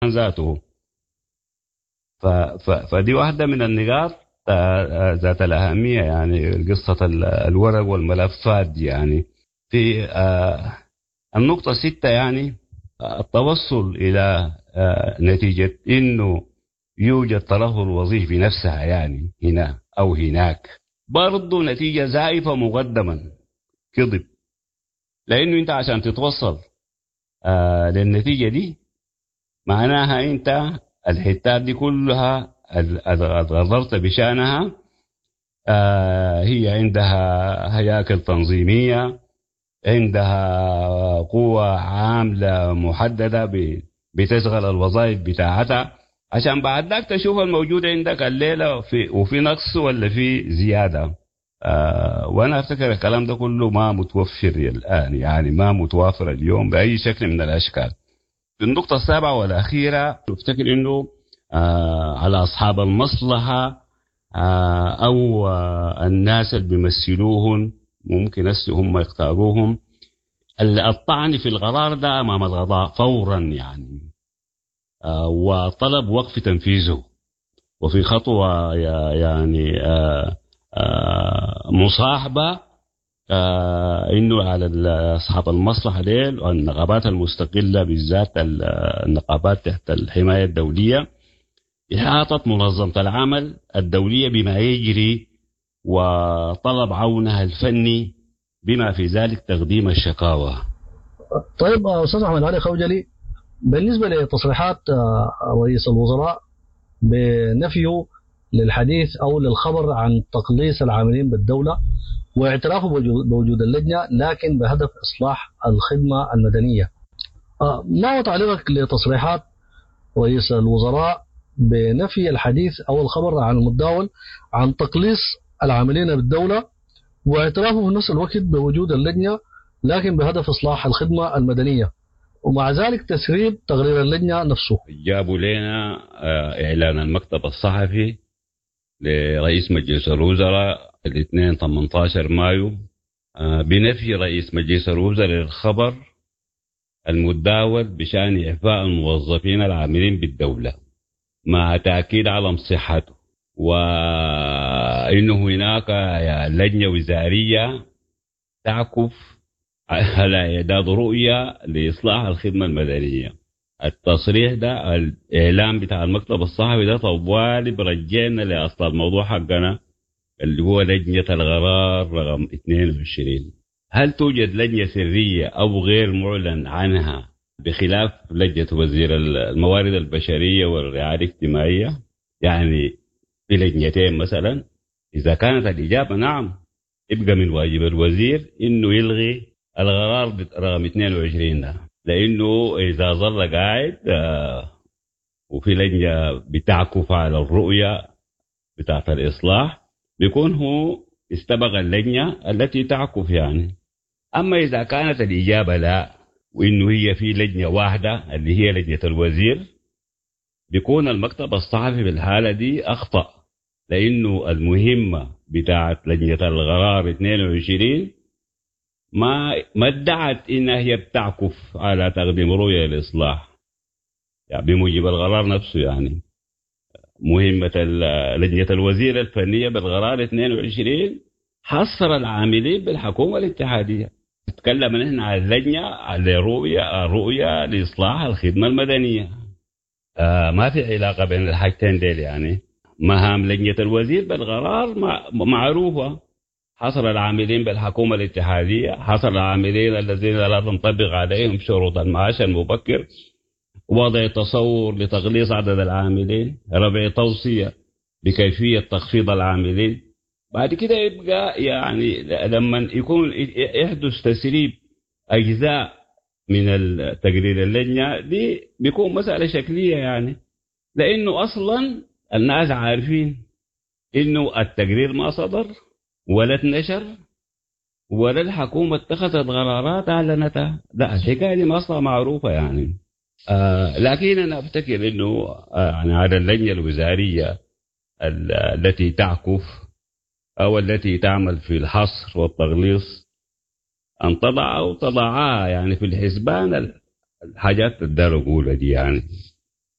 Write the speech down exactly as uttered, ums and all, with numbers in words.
ذاته. ف... ف... فدي واحدة من النقاط ذات الأهمية، يعني قصة الورق والملفات دي. يعني في آه النقطة ستة، يعني التوصل إلى آه نتيجة إنه يوجد ترهل وظيفي نفسها، يعني هنا أو هناك، برضو نتيجة زائفة مقدما، كذب. لأنه أنت عشان تتوصل آه للنتيجة دي، معناها أنت الحتات دي كلها غررت بشأنها. آه هي عندها هياكل تنظيمية، عندها قوة عاملة محددة بتشغل الوظائف بتاعتها، عشان بعد ذاك تشوف الموجود عندك الليلة في وفي نقص ولا في زيادة. آه وأنا أفتكر الكلام ده كله ما متوفر الآن، يعني ما متوافر اليوم بأي شكل من الأشكال. في النقطة السابعة والأخيرة، أفتكر إنه آه على أصحاب المصلحة آه أو آه الناس اللي بيمثلوهم، ممكن هسه هم يختاروهم، الطعن في القرار ده أمام القضاء فورا، يعني آه وطلب وقف تنفيذه. وفي خطوة يعني آه آه مصاحبة آه إنه على أصحاب المصلحة ديل والنقابات المستقلة، بالذات النقابات تحت الحماية الدولية، إحاطة منظمة العمل الدولية بما يجري وطلب عونها الفني بما في ذلك تقديم الشكاوى. طيب أستاذ أحمد علي خوجلي، بالنسبة لتصريحات رئيس الوزراء بنفيه للحديث أو للخبر عن تقليص العاملين بالدولة واعترافه بوجود اللجنة لكن بهدف إصلاح الخدمة المدنية، ما هو تعليقك لتصريحات رئيس الوزراء بنفي الحديث أو الخبر عن المتداول عن تقليص العاملين بالدولة واعترافه في نفس الوقت بوجود اللجنة لكن بهدف إصلاح الخدمة المدنية، ومع ذلك تسريب تقرير اللجنة نفسه؟ جابوا لنا إعلان المكتب الصحفي لرئيس مجلس الوزراء الاثنين ثمانية عشر مايو بنفي رئيس مجلس الوزراء للخبر المتداول بشأن إعفاء الموظفين العاملين بالدولة، مع تأكيد على صحته، وإنه هناك لجنة وزارية تعكف على إعداد رؤية لإصلاح الخدمة المدنية. التصريح ده الإعلام بتاع المكتب الصحفي ده طوالي برجعنا لأصل الموضوع حقنا اللي هو لجنة القرار رقم اثنين وعشرين. هل توجد لجنة سرية أو غير معلن عنها بخلاف لجنة وزير الموارد البشرية والرعاية الاجتماعية؟ يعني في لجنتين مثلا. إذا كانت الإجابة نعم، يبقى من واجب الوزير إنه يلغي القرار رقم اثنين وعشرين ده، لأنه إذا ظل قاعد آه وفي لجنة بتعكف على الرؤية بتاعت الإصلاح، بيكون هو استبغ اللجنة التي تعكف يعني. أما إذا كانت الإجابة لا، وإنه هي في لجنة واحدة اللي هي لجنة الوزير، بيكون المكتب الصحفي بالحالة دي أخطأ، لأنه المهمة بتاعت لجنة القرار اثنين وعشرين ما ما ادعت إنها هي بتعكف على تقديم رؤية الإصلاح، يعني بموجب القرار نفسه. يعني مهمة لجنة الوزير الفنية بالقرار اثنين وعشرين حصر العاملين بالحكومة الاتحادية. تكلم نحن عن اللجنة على رؤية رؤية لإصلاح الخدمة المدنية. آه ما في علاقة بين الحاجتين ديل. يعني مهام لجنة الوزير بالقرار معروفة: حصر العاملين بالحكومة الاتحادية، حصر العاملين الذين لا تنطبق عليهم شروط المعاش المبكر، وضع تصور لتقليص عدد العاملين، رفع توصية بكيفية تخفيض العاملين. بعد كده يبقى يعني لما يكون يحدث تسريب أجزاء من التقرير اللجنة دي بيكون مسألة شكلية، يعني لأنه أصلا الناس عارفين إنه التقرير ما صدر ولا اتنشر ولا الحكومة اتخذت قرارات أعلنتها. لا، الحكاية دي أصلا معروفة يعني. آه لكن أنا أفتكر إنه آه يعني على اللجنة الوزارية التي تعكف أو التي تعمل في الحصر والتغليص أن تضع أو تضعها يعني في الحسبان الحاجات الدار أقولها دي يعني.